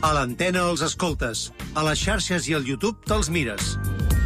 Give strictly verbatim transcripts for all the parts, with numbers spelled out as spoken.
A l'antena els escoltes, a les xarxes i al YouTube te'ls mires.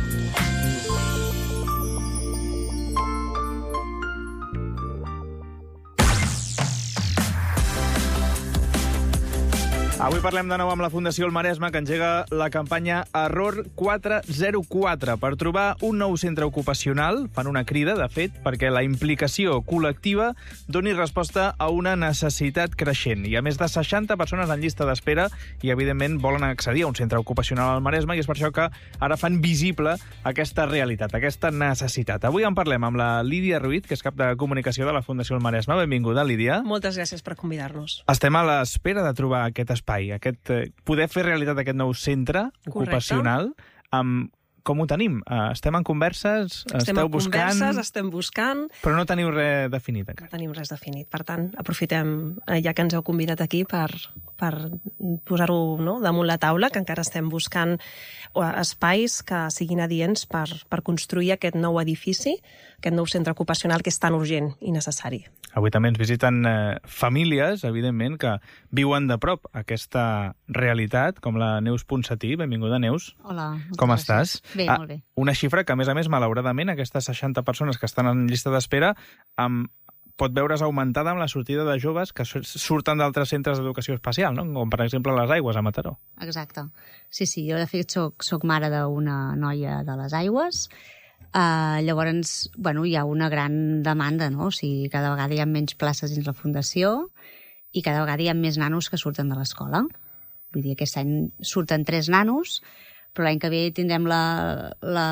Avui parlem de nou amb la Fundació El Maresme, que engega la campanya Error quatre zero quatre per trobar un nou centre ocupacional. Fan una crida, de fet, perquè la implicació col·lectiva doni resposta a una necessitat creixent. Hi ha més de seixanta persones en llista d'espera i, evidentment, volen accedir a un centre ocupacional al Maresme i és per això que ara fan visible aquesta realitat, aquesta necessitat. Avui en parlem amb la Lídia Ruiz, que és cap de comunicació de la Fundació El Maresme. Benvinguda, Lídia. Moltes gràcies per convidar-nos. Estem a l'espera de trobar aquest espai, aquest, eh, poder fer realitat aquest nou centre ocupacional. Um, com ho tenim? Uh, estem en converses? Estem esteu en buscant, converses, estem buscant... Però no teniu res definit encara. No tenim res definit. Per tant, aprofitem, ja que ens heu convidat aquí, per, per posar-ho, no, damunt la taula, que encara estem buscant espais que siguin adients per, per construir aquest nou edifici, aquest nou centre ocupacional que és tan urgent i necessari. Avui també ens visiten eh, famílies, evidentment, que viuen de prop aquesta realitat, com la Neus Ponsatí. Benvinguda, Neus. Hola. Com estàs? Bé, ah, molt bé. Una xifra que, a més a més, malauradament, aquestes seixanta persones que estan en llista d'espera um, pot veure's augmentada amb la sortida de joves que surten d'altres centres d'educació especial, no? Com, per exemple, les Aigües, a Mataró. Exacte. Sí, sí, jo, de fet, soc, soc mare d'una noia de les Aigües. Uh, llavors, bueno, hi ha una gran demanda, no? O sigui, cada vegada hi ha menys places dins la fundació i cada vegada hi ha més nanos que surten de l'escola. Vull dir, aquest any surten tres nanos, però l'any que ve tindrem la, la,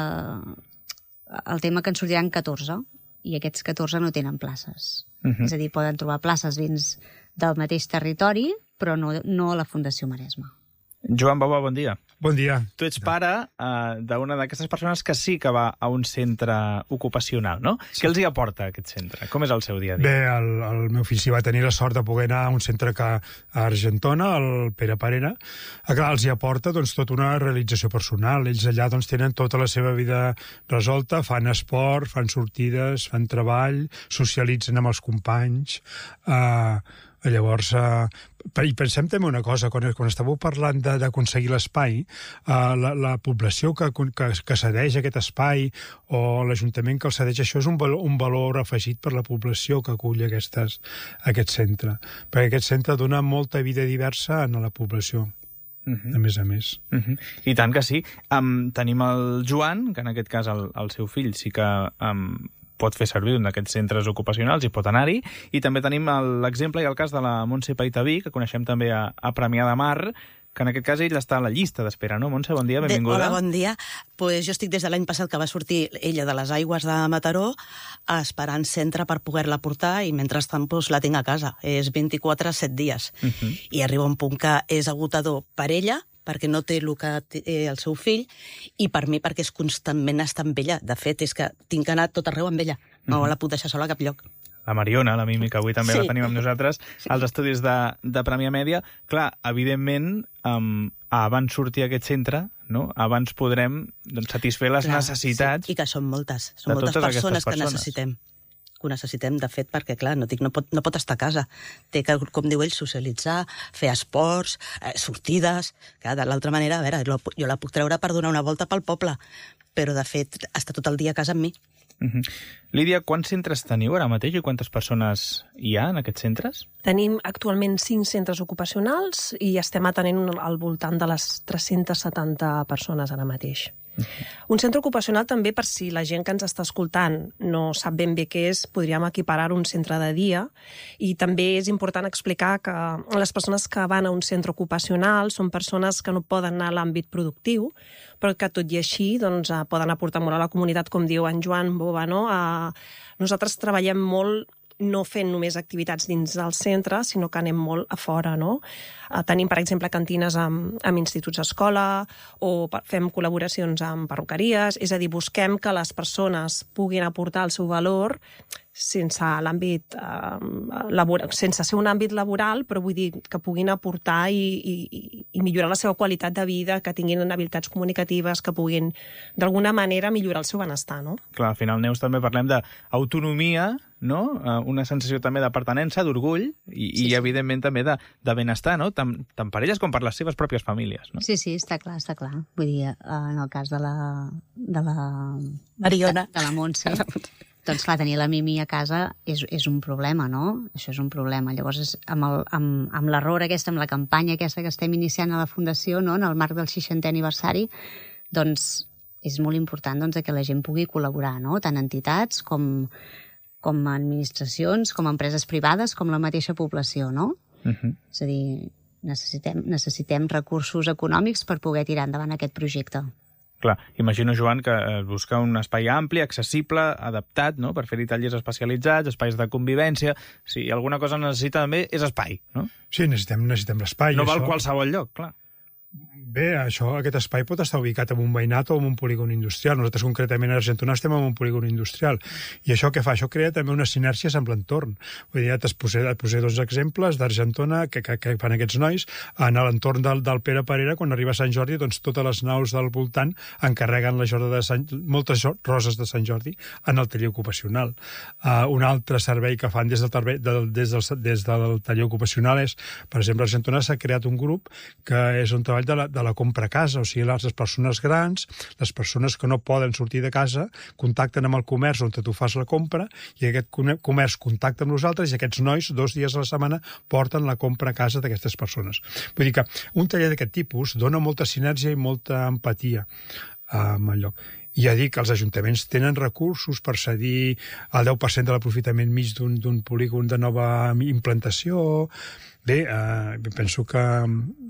el tema que en sortiran catorze, i aquests catorze no tenen places. Uh-huh. És a dir, poden trobar places dins del mateix territori, però no, no a la Fundació Maresme. Joan Bauba, bon dia. Bon dia. Tu ets pare uh, d'una d'aquestes persones que sí que va a un centre ocupacional, no? Sí. Què els hi aporta aquest centre? Com és el seu dia a dia? Bé, el, el meu fill s'hi va tenir la sort de poder anar a un centre que a Argentona, el Pere Parera. Ah, clar, els hi aporta doncs, tota una realització personal. Ells allà doncs, tenen tota la seva vida resolta, fan esport, fan sortides, fan treball, socialitzen amb els companys... Uh, Llavors, eh, i pensem també una cosa, quan, quan estàveu parlant d'aconseguir l'espai, eh, la, la població que, que, que cedeix aquest espai o l'Ajuntament que el cedeix, això és un valor, un valor afegit per la població que acull aquestes, aquest centre. Perquè aquest centre dona molta vida diversa a la població. Uh-huh. A més a més. Uh-huh. I tant que sí. Um, tenim el Joan, que en aquest cas el, el seu fill sí que... Um, pot fer servir un d'aquests centres ocupacionals i pot anar-hi. I també tenim l'exemple i el cas de la Montse Paitaví, que coneixem també a, a Premià de Mar, que en aquest cas ell està a la llista d'espera, no? Montse, bon dia, benvinguda. Hola, bon dia. Pues jo estic des de l'any passat que va sortir ella de les Aigües de Mataró esperant centre per poder-la portar i mentrestant pues, la tinc a casa. És vint-i-quatre set dies. Uh-huh. I arriba un punt que és agotador per ella, perquè no té el que té el seu fill, i per mi perquè és constantment estar amb ella. De fet, és que tinc que anar tot arreu amb ella. No mm-hmm. la puc deixar sola a cap lloc. La Mariona, la Mimi, que avui també sí. la tenim amb nosaltres, sí. als estudis de, de Premià Mèdia. Clar, evidentment, um, abans sortir a aquest centre, no? Abans podrem doncs, satisfer les Clar, necessitats... Sí. I que són moltes. Són moltes persones, persones que necessitem. que ho necessitem, de fet, perquè, clar, no, dic, no, pot, no pot estar a casa. Té que, com diu ell, socialitzar, fer esports, eh, sortides... Clar, de l'altra manera, a veure, jo la puc treure per donar una volta pel poble, però, de fet, està tot el dia a casa amb mi. Uh-huh. Lídia, quants centres teniu ara mateix i quantes persones hi ha en aquests centres? Tenim actualment cinc centres ocupacionals i estem atenent al voltant de les tres-centes setanta persones ara mateix. Uh-huh. Un centre ocupacional també, per si la gent que ens està escoltant no sap ben bé què és, podríem equiparar un centre de dia, i també és important explicar que les persones que van a un centre ocupacional són persones que no poden anar a l'àmbit productiu, però que tot i així doncs, poden aportar molt a la comunitat, com diu en Joan Bova, no? Nosaltres treballem molt no fent només activitats dins del centre, sinó que anem molt a fora, no? Tenim, per exemple, cantines amb, amb instituts d'escola, o fem col·laboracions amb perruqueries, és a dir, busquem que les persones puguin aportar el seu valor sense l'àmbit eh, laboral, sense ser un àmbit laboral, però vull dir que puguin aportar i, i, i millorar la seva qualitat de vida, que tinguin habilitats comunicatives, que puguin d'alguna manera millorar el seu benestar, no? Clar, al final, Neus, també parlem d'autonomia, no? Una sensació també de pertinença, d'orgull i, sí, sí. i evidentment també de, de benestar, no? Tant, tant per elles com per les seves pròpies famílies, no? Sí, sí, està clar, està clar. Vull dir, en el cas de la... de la Mariona. De, de la Montse, doncs clar, tenir la Mimi a casa és, és un problema, no? Això és un problema. Llavors, és, amb, el, amb, amb l'error aquesta, amb la campanya aquesta que estem iniciant a la Fundació, no? En el marc del seixantè aniversari, doncs és molt important doncs, que la gent pugui col·laborar, no? Tant entitats com... com administracions, com empreses privades, com la mateixa població, no? Uh -huh. És a dir, necessitem, necessitem recursos econòmics per poder tirar endavant aquest projecte. Clar, imagino, Joan, que es busca un espai ampli, accessible, adaptat, no?, per fer-hi tallers especialitzats, espais de convivència. Si alguna cosa necessita també és espai, no? Sí, necessitem, necessitem l'espai. No val qualsevol lloc, clar. Bé, això, aquest espai pot estar ubicat en un veïnat o en un polígon industrial. Nosaltres, concretament, a Argentona estem en un polígon industrial. I això què fa? Això crea també unes sinèrgies amb l'entorn. Vull dir, et posaré, et posaré dos exemples d'Argentona que, que, que fan aquests nois. En l'entorn del, del Pere Parera, quan arriba a Sant Jordi, doncs totes les naus del voltant encarreguen la jornada de Sant, moltes roses de Sant Jordi en el taller ocupacional. Uh, un altre servei que fan des del, del, des, del, des del taller ocupacional és, per exemple, a Argentona s'ha creat un grup que és un treball de la, de la compra a casa, o sigui, les persones grans, les persones que no poden sortir de casa, contacten amb el comerç on tu fas la compra i aquest comerç contacta amb nosaltres i aquests nois, dos dies a la setmana, porten la compra a casa d'aquestes persones. Vull dir que un taller d'aquest tipus dona molta sinergia i molta empatia amb el lloc. I ja dic que els ajuntaments tenen recursos per cedir el deu per cent de l'aprofitament mig d'un polígon de nova implantació. Bé, eh, penso que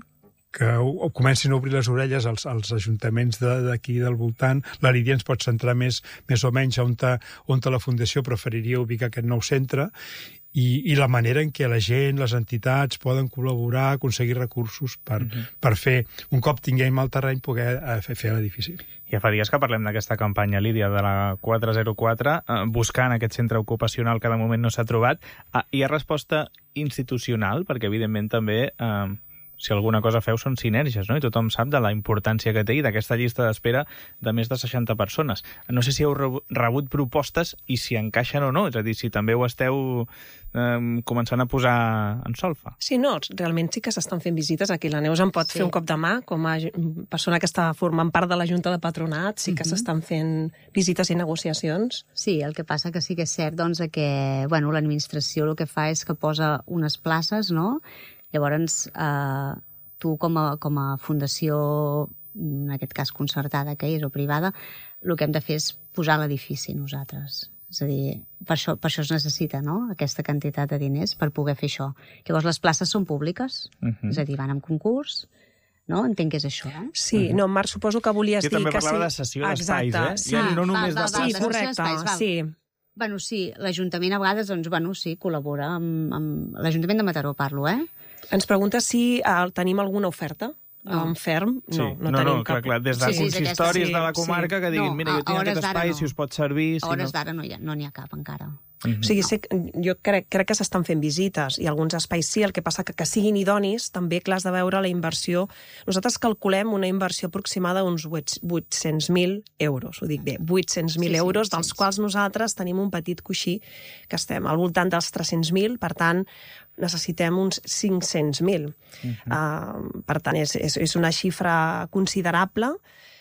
que comencin a obrir les orelles als, als ajuntaments d'aquí del voltant. La Lídia ens pot centrar més, més o menys on, ta, on ta la Fundació preferiria ubicar aquest nou centre i, i la manera en què la gent, les entitats poden col·laborar, aconseguir recursos per, uh-huh. per fer, un cop tinguem el terreny, poder fer, fer l'edifici. Ja fa dies que parlem d'aquesta campanya, Lídia, de la quatre zero quatre, eh, buscant aquest centre ocupacional que de moment no s'ha trobat. Ah, hi ha resposta institucional, perquè evidentment també... Eh, si alguna cosa feu són sinergies, no? I tothom sap de la importància que té i d'aquesta llista d'espera de més de seixanta persones. No sé si heu rebut propostes i si encaixen o no, és a dir, si també ho esteu eh, començant a posar en solfa. Sí, no, realment sí que s'estan fent visites. Aquí la Neus em pot sí. fer un cop de mà, com a persona que està formant part de la Junta de Patronat, sí que uh-huh. s'estan fent visites i negociacions. Sí, el que passa que sí que és cert doncs, que bueno, l'administració el que fa és que posa unes places, no?, Llavors, eh, tu com a, com a fundació, en aquest cas concertada que és, o privada, el que hem de fer és posar l'edifici nosaltres. És a dir, per això, per això es necessita, no?, aquesta quantitat de diners per poder fer això. Llavors, les places són públiques, uh-huh. és a dir, van amb concurs, no? Entenc que és això, eh? Sí, uh-huh. no, Marc, suposo que volies jo dir que sí. Jo també parlava de cessió d'espais, eh? Sí, ja no només va, va, de sí, correcte, sí. Bueno, sí, l'Ajuntament a vegades, doncs, bueno, sí, col·labora amb, amb... l'Ajuntament de Mataró parlo, eh? Ens pregunta si uh, tenim alguna oferta no. en ferm. No, sí. no, no tenim no, cap... clar, clar, des de sí, consistoris sí, de la comarca sí. que diguin, no, mira, jo tinc aquest espai, no. si us pot servir... A hores si no... d'ara no n'hi no ha cap encara. Mm-hmm. O sigui, sé, jo crec, crec que s'estan fent visites i alguns espais sí, el que passa que que siguin idonis, també, clar, has de veure la inversió. Nosaltres calculem una inversió aproximada d'uns vuit-cents mil euros, ho dic bé, vuit-cents mil sí, sí, euros, dels sí, quals sí. nosaltres tenim un petit coixí que estem al voltant dels tres-cents mil, per tant, necessitem uns cinc-cents mil. Uh-huh. Uh, per tant, és, és, és una xifra considerable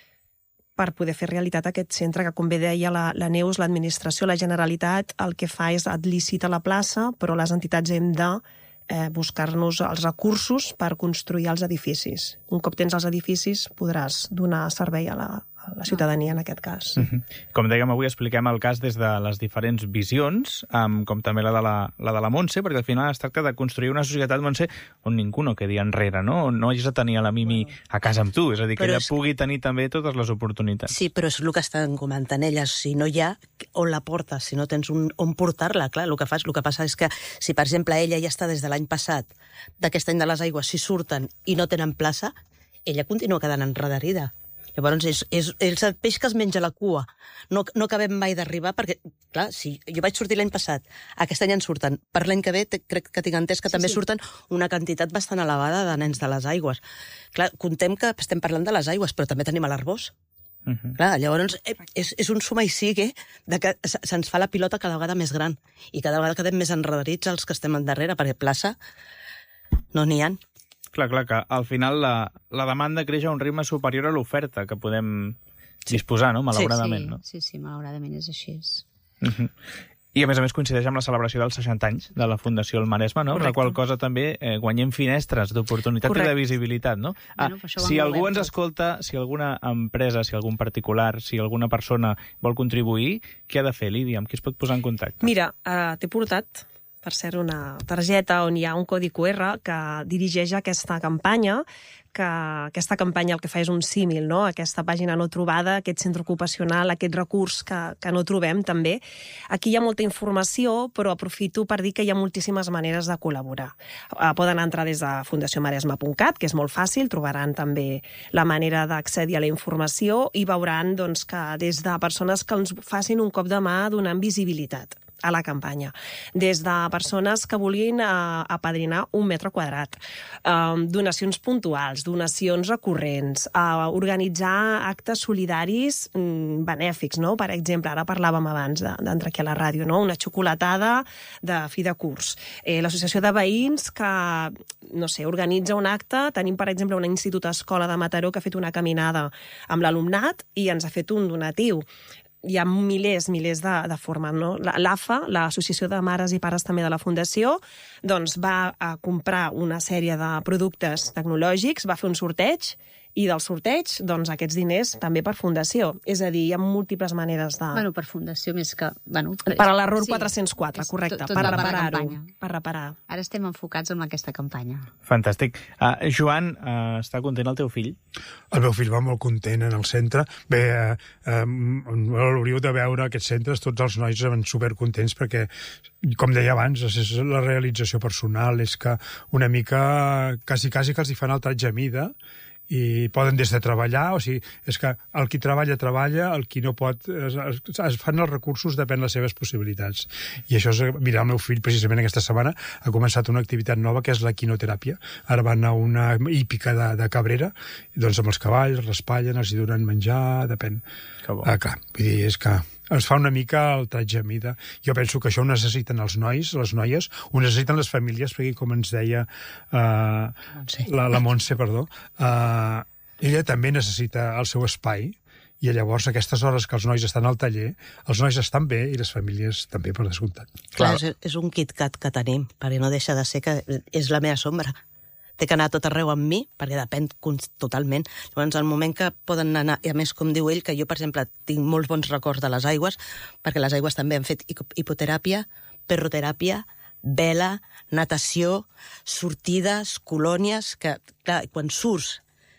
per poder fer realitat aquest centre, que com bé deia la, la Neus, l'administració, la Generalitat, el que fa és et licita la plaça, però les entitats hem de eh, buscar-nos els recursos per construir els edificis. Un cop tens els edificis, podràs donar servei a la, a la ciutadania, en aquest cas. Uh-huh. Com dèiem, avui expliquem el cas des de les diferents visions, um, com també la de la, la de la Montse, perquè al final es tracta de construir una societat, Montse, on ningú no quedi enrere, no? On no hagis de tenir a la Mimi a casa amb tu, és a dir, que però ella és... pugui tenir també totes les oportunitats. Sí, però és el que estan comentant elles, si no hi ha, on la portes, si no tens un, on portar-la, clar, el que fas, el que passa és que si, per exemple, ella ja està des de l'any passat, d'aquest any de les aigües, si surten i no tenen plaça, ella continua quedant enredarida. Llavors, és, és, és el peix que es menja la cua. No, no acabem mai d'arribar, perquè, clar, si jo vaig sortir l'any passat, aquest any en surten. Per l'any que ve, te, crec que tinc entès que sí, també sí. surten una quantitat bastant elevada de nens de les aigües. Clar, contem que estem parlant de les aigües, però també tenim a l'Arbós. Uh -huh. Clar, llavors, és, és un suma i sigue de que se'ns fa la pilota cada vegada més gran i cada vegada quedem més enredarits els que estem endarrere, perquè plaça no n'hi ha. Clar, clar, que al final la, la demanda creix a un ritme superior a l'oferta que podem sí. disposar, no? Malauradament, sí, no? Sí, sí, malauradament és així. Uh-huh. I, a més a més, coincideix amb la celebració dels seixanta anys de la Fundació El Maresme, no? La qual cosa també eh, guanyem finestres d'oportunitat i de visibilitat, no? Ah, bueno, si algú ens escolta, si alguna empresa, si algun particular, si alguna persona vol contribuir, què ha de fer, Lídia? Amb qui es pot posar en contacte? Mira, uh, t'he portat, per cert, una targeta on hi ha un codi cu erre que dirigeix aquesta campanya, que aquesta campanya el que fa és un símil, no? Aquesta pàgina no trobada, aquest centre ocupacional, aquest recurs que, que no trobem també. Aquí hi ha molta informació, però aprofito per dir que hi ha moltíssimes maneres de col·laborar. Uh, poden entrar des de fundació maresme punt cat, que és molt fàcil, trobaran també la manera d'accedir a la informació i veuran doncs, que des de persones que ens facin un cop de mà donant visibilitat a la campanya. Des de persones que vulguin eh, apadrinar un metre quadrat, eh, donacions puntuals, donacions recurrents, eh, organitzar actes solidaris mm, benèfics, no? Per exemple, ara parlàvem abans d'entrar aquí a la ràdio, no? Una xocolatada de fi de curs. Eh, L'associació de veïns que, no sé, organitza un acte. Tenim, per exemple, un institut escola de Mataró que ha fet una caminada amb l'alumnat i ens ha fet un donatiu. Hi ha milers, milers de, de formes, no? L'A F A, l'Associació de Mares i Pares també de la Fundació, doncs va a comprar una sèrie de productes tecnològics, va fer un sorteig, i del sorteig, doncs, aquests diners també per fundació. És a dir, hi ha múltiples maneres de... Bueno, per fundació més que... Bueno, per per a l'error sí, quatre-cents quatre, correcte, tot, tot per reparar-ho. Per reparar. Ara estem enfocats en aquesta campanya. Fantàstic. Uh, Joan, uh, està content el teu fill? El meu fill va molt content en el centre. Bé, eh, eh, l'hauríeu de veure aquests centres, tots els nois van supercontents perquè, com deia abans, és la realització personal, és que una mica, quasi, quasi que els hi fan el tratge a mida, i poden des de treballar, o sigui, és que el qui treballa, treballa, el qui no pot... Es, es fan els recursos, depèn de les seves possibilitats. I això és... Mira, el meu fill, precisament aquesta setmana, ha començat una activitat nova, que és la quinoteràpia. Ara van a una hípica de, de Cabrera, doncs amb els cavalls, raspallen, els hi donen menjar, depèn. Que bo. Ah, clar, vull dir, és que... ens fa una mica el tratge a mida. Jo penso que això ho necessiten els nois, les noies, ho necessiten les famílies, perquè, com ens deia uh, la, la Montse, perdó, uh, ella també necessita el seu espai, i llavors aquestes hores que els nois estan al taller, els nois estan bé i les famílies també, per descomptat. Clar, és, és un KitKat que tenim, perquè no deixa de ser que és la meva sombra. Té que anar tot arreu amb mi, perquè depèn totalment. Llavors, al moment que poden anar, i a més, com diu ell, que jo, per exemple, tinc molts bons records de les aigües, perquè les aigües també han fet hipoteràpia, perroteràpia, vela, natació, sortides, colònies, que, clar, quan surts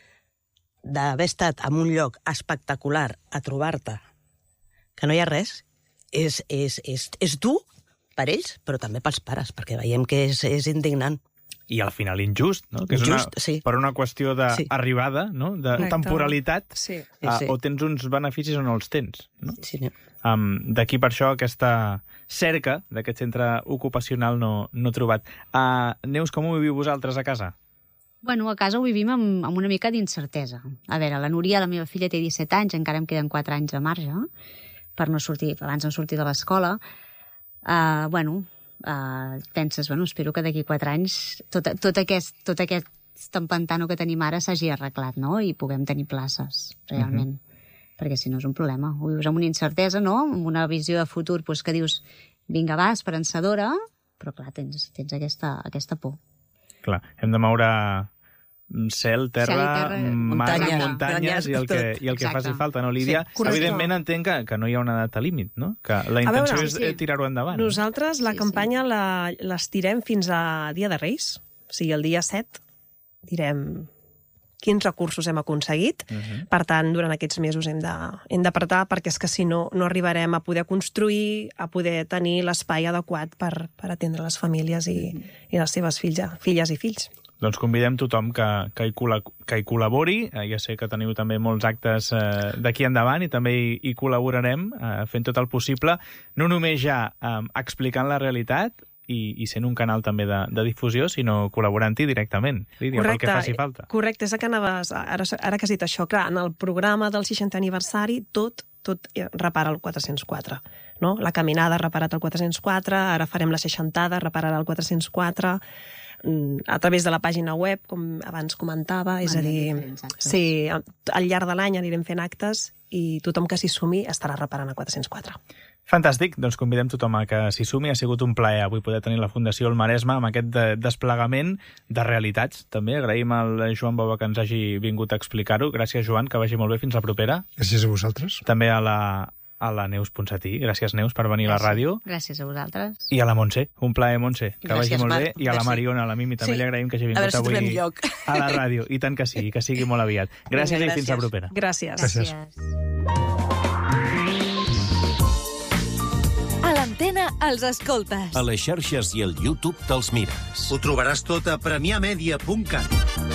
d'haver estat en un lloc espectacular a trobar-te que no hi ha res, és, és, és, és dur per ells, però també pels pares, perquè veiem que és, és indignant. I al final injust, no? Que és Just, una, sí. per una qüestió d'arribada, sí. no? De Correcte. temporalitat, Sí. Sí, uh, sí. o tens uns beneficis o no els tens. No? Sí, no. Um, D'aquí per això aquesta cerca d'aquest centre ocupacional no, no trobat. Uh, Neus, com ho viviu vosaltres a casa? Bueno, a casa ho vivim amb, amb una mica d'incertesa. A veure, la Núria, la meva filla, té disset anys, encara em queden quatre anys de marge, per no sortir, abans no sortir de l'escola. Uh, bueno... Uh, penses, bueno, espero que d'aquí quatre anys tot, tot, aquest, tot aquest empantano que tenim ara s'hagi arreglat, no? I puguem tenir places, realment. Uh-huh. Perquè si no és un problema. Ho vius amb una incertesa, no? Amb una visió de futur, doncs, que dius, vinga, va, esperançadora, però clar, tens, tens aquesta, aquesta por. Clar, hem de moure cel, terra, Cel i terra, mar, muntanya, muntanyes i el que, i el que faci falta, no, Lídia? Sí, correcte. Evidentment entenc que, que no hi ha una data límit, no? Que la intenció veure, és sí. tirar-ho endavant. Nosaltres la Sí, campanya la, l'estirem fins a Dia de Reis, o sigui, el dia set direm quins recursos hem aconseguit. Uh-huh. Per tant, durant aquests mesos hem de, hem d'apretar, perquè és que si no, no arribarem a poder construir, a poder tenir l'espai adequat per, per atendre les famílies i, uh-huh. i les seves filles, filles i fills. Doncs convidem tothom que, que, hi, que hi col·labori. Ja sé que teniu també molts actes eh, d'aquí endavant i també hi, hi col·laborarem eh, fent tot el possible, no només ja eh, explicant la realitat i, i sent un canal també de, de difusió, sinó col·laborant-hi directament, Lídia, pel que faci falta. Correcte, és que anaves, ara, ara que has dit això, clar, en el programa del seixantè aniversari tot tot repara el quatre-cents quatre. No? La caminada ha reparat el quatre-cents quatre, ara farem la seixantada, repararà el quatre-cents quatre, a través de la pàgina web, com abans comentava, és a dir, sí, al llarg de l'any anirem fent actes i tothom que s'hi sumi estarà reparant el quatre-cents quatre. Fantàstic, doncs convidem tothom a que s'hi sumi. Ha sigut un plaer avui poder tenir la Fundació El Maresme amb aquest de desplegament de realitats. També agraïm al Joan Bova que ens hagi vingut a explicar-ho. Gràcies, Joan, que vagi molt bé. Fins la propera. Gràcies a vosaltres. També a la, a la Neus Ponsatí. Gràcies, Neus, per venir Gràcies. a la ràdio. Gràcies a vosaltres. I a la Montse. Un plaer, Montse. Que Gràcies, vagi molt Marc. bé. I a la Merci. Mariona, a la Mimi, també Sí. li agraïm que hagi A vingut veure si avui trobem lloc. a la ràdio. I tant que sí, que sigui molt aviat. Gràcies, Vinga, i fins la gràcies. propera. Gràcies. Gràcies. A l'antena els escoltes. A les xarxes i al YouTube te'ls mires. Ho trobaràs tot a premià media punt cat.